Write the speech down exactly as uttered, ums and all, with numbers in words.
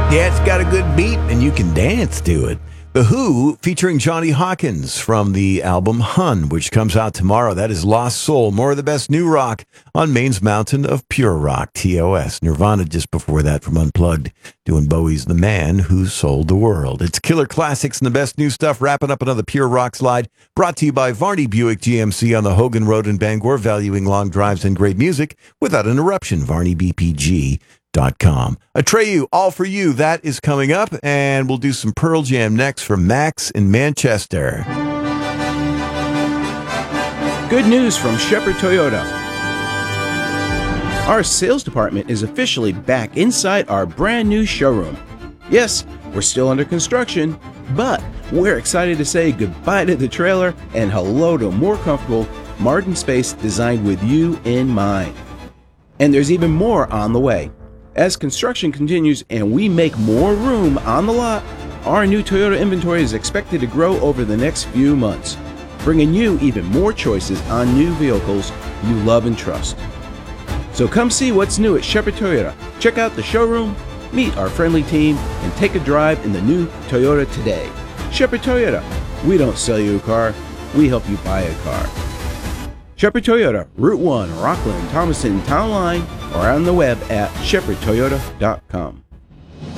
Yeah, it's got a good beat, and you can dance to it. The Who featuring Johnny Hawkins from the album Hun, which comes out tomorrow. That is Lost Soul, more of the best new rock on Maine's mountain of pure rock, T O S. Nirvana just before that from Unplugged, doing Bowie's The Man Who Sold the World. It's Killer Classics and the best new stuff, wrapping up another Pure Rock slide, brought to you by Varney Buick G M C on the Hogan Road in Bangor, valuing long drives and great music without interruption. Varney B P G. Dot com. Atreyu, All For You, that is coming up, and we'll do some Pearl Jam next from Max in Manchester. Good news from Shepherd Toyota. Our sales department is officially back inside our brand new showroom. Yes, we're still under construction, but we're excited to say goodbye to the trailer and hello to a more comfortable, modern space designed with you in mind. And there's even more on the way. As construction continues and we make more room on the lot, our new Toyota inventory is expected to grow over the next few months, bringing you even more choices on new vehicles you love and trust. So come see what's new at Shepherd Toyota. Check out the showroom, meet our friendly team, and take a drive in the new Toyota today. Shepherd Toyota, we don't sell you a car, we help you buy a car. Shepherd Toyota, Route one, Rockland, Thomaston, Town Line, or on the web at shepherd toyota dot com.